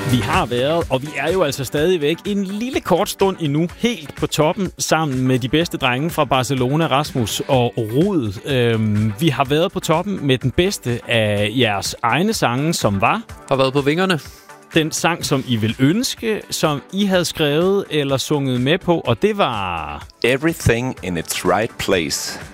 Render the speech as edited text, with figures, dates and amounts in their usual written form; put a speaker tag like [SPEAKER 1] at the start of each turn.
[SPEAKER 1] Vi har været, og vi er jo altså stadigvæk en lille kort stund endnu helt på toppen sammen med de bedste drenge fra Barcelona, Rasmus og Rud. Vi har været på toppen med den bedste af jeres egne sange, som var...
[SPEAKER 2] Har været på vingerne.
[SPEAKER 1] Den sang, som I vil ønske, som I havde skrevet eller sunget med på, og det var...
[SPEAKER 3] Everything in its right place.